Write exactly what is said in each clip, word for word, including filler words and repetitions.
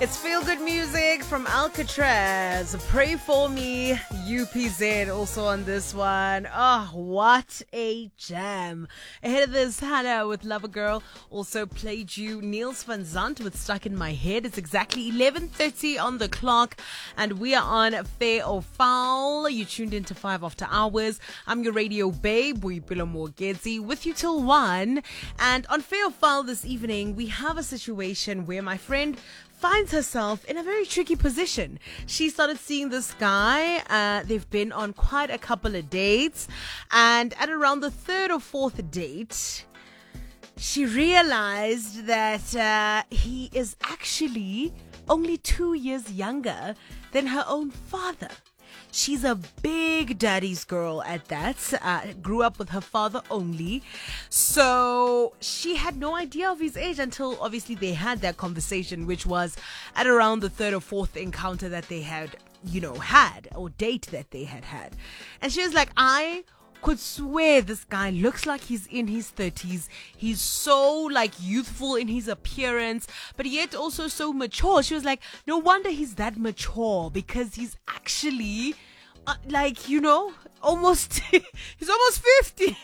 It's feel good music from Alcatraz. Pray for me, U P Z also on this one. Oh, what a jam. Ahead of this, Hannah with Lover Girl also played you Niels van Zandt with Stuck in My Head. It's exactly eleven thirty on the clock and we are on Fair or Foul. You tuned into five After Hours. I'm your radio babe, Boipelo Morgedzi, with you till one. And on Fair or Foul this evening, we have a situation where my friend finds herself in a very tricky position. She started seeing this guy. Uh, they've been on quite a couple of dates. And at around the third or fourth date, she realized that uh, he is actually only two years younger than her own father. She's a big daddy's girl at that. Uh, grew up with her father only. So she had no idea of his age until obviously they had that conversation, which was at around the third or fourth encounter that they had, you know, had or date that they had had. And she was like, I could swear this guy looks like he's in his thirties. He's so like youthful in his appearance, but yet also so mature. She was like, no wonder he's that mature, because he's actually uh, like, you know, almost he's almost fifty.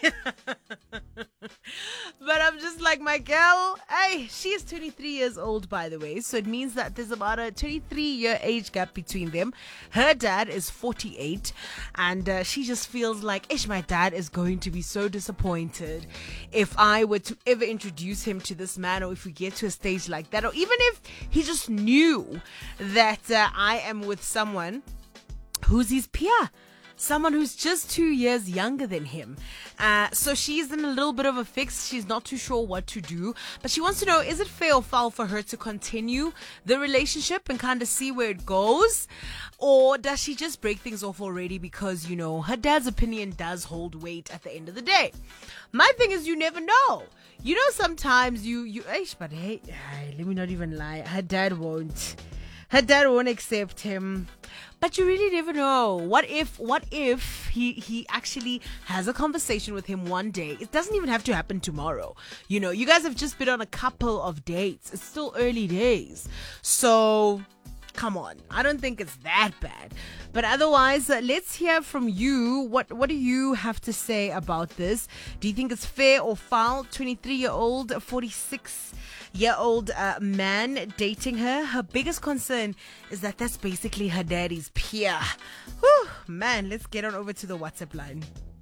But I'm just like, my girl, hey, she is twenty-three years old, by the way, so it means that there's about a twenty-three year age gap between them. Her dad is forty-eight, and uh, she just feels like, ish, my dad is going to be so disappointed if I were to ever introduce him to this man, or if we get to a stage like that, or even if he just knew that uh, I am with someone who's his peer, someone who's just two years younger than him. Uh, so she's in a little bit of a fix. She's not too sure what to do, but she wants to know, is it fair or foul for her to continue the relationship and kind of see where it goes? Or does she just break things off already because, you know, her dad's opinion does hold weight at the end of the day? My thing is, you never know. You know, sometimes you, you, but hey, let me not even lie. Her dad won't. Her dad won't accept him. But you really never know. What if, what if he, he actually has a conversation with him one day? It doesn't even have to happen tomorrow. You know, you guys have just been on a couple of dates. It's still early days. So, come on. I don't think it's that bad. But otherwise, uh, let's hear from you. What, what do you have to say about this? Do you think it's fair or foul? twenty-three year old, forty-six year old uh, man dating her. Her biggest concern is that that's basically her daddy's peer. Whew, man, let's get on over to the WhatsApp line.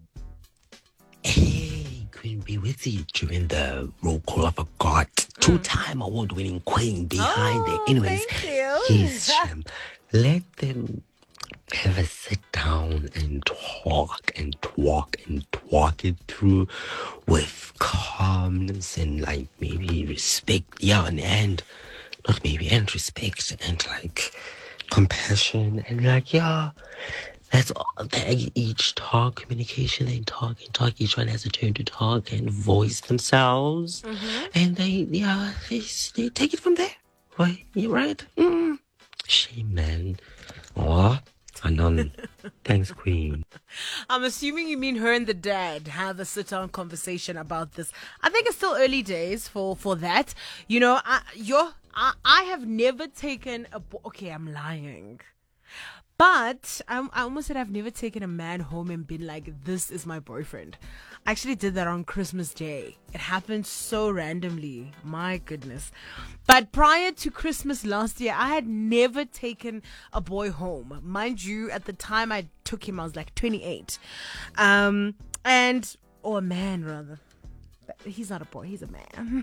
Hey, Queen B with you during the roll call of a god. Mm. Two-time award-winning Queen behind oh, it. Anyways, thank you. yes, um, let them have a sit down and talk and talk and talk it through with calmness and like maybe respect, yeah, and, and not maybe and respect and like compassion and like, yeah, that's all. They each talk, communication, they talk and talk. Each one has a turn to talk and voice themselves, mm-hmm. and they, yeah, they, they take it from there. Right? You right? Mm. Shame, man. Aw. Anon. Thanks, Queen. I'm assuming you mean her and the dad have a sit-down conversation about this. I think it's still early days for, for that. You know, I, you're, I, I have never taken a... Bo- okay, I'm lying. But I, I almost said I've never taken a man home and been like, this is my boyfriend. I actually did that on Christmas Day. It happened so randomly. My goodness. But prior to Christmas last year, I had never taken a boy home. Mind you, at the time I took him, I was like twenty-eight. Um, and, or a man rather. He's not a boy, he's a man.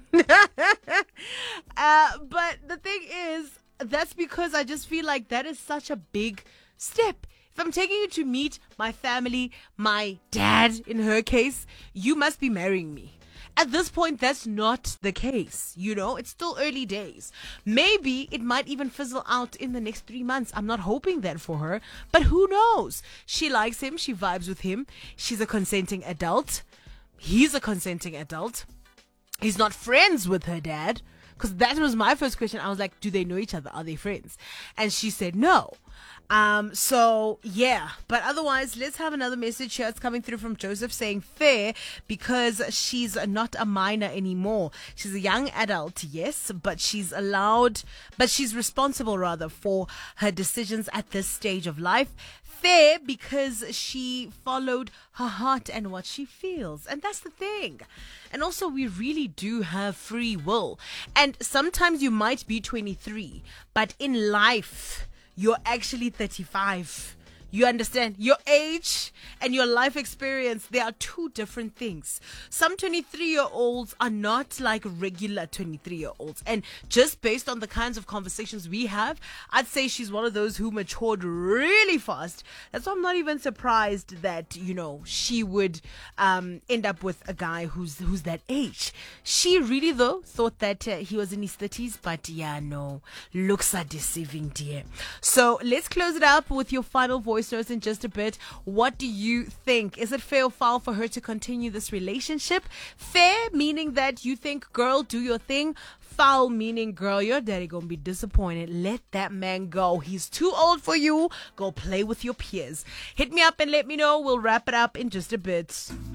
uh, but the thing is, that's because I just feel like that is such a big step. If I'm taking you to meet my family, my dad in her case, you must be marrying me. At this point, that's not the case. You know, it's still early days. Maybe it might even fizzle out in the next three months. I'm not hoping that for her, but who knows? She likes him. She vibes with him. She's a consenting adult. He's a consenting adult. He's not friends with her dad. Because that was my first question. I was like, do they know each other? Are they friends? And she said no. Um, so yeah, but otherwise, let's have another message here. It's coming through from Joseph saying fair because she's not a minor anymore. She's a young adult, yes, but she's allowed, but she's responsible rather for her decisions at this stage of life. Fair because she followed her heart and what she feels. And that's the thing. And also, we really do have free will. And sometimes you might be twenty-three, but in life, you're actually thirty-five. You understand? Your age and your life experience, they are two different things. Some twenty-three-year-olds are not like regular twenty-three-year-olds. And just based on the kinds of conversations we have, I'd say she's one of those who matured really fast. That's why I'm not even surprised that, you know, she would um, end up with a guy who's who's that age. She really, though, thought that uh, he was in his thirties. But yeah, no, looks are deceiving, dear. So let's close it up with your final voice notes in just a bit. What do you think? Is it fair or foul for her to continue this relationship? Fair meaning that you think, girl, do your thing. Foul meaning, girl, your daddy gonna be disappointed. Let that man go. He's too old for you. Go play with your peers. Hit me up and let me know. We'll wrap it up in just a bit.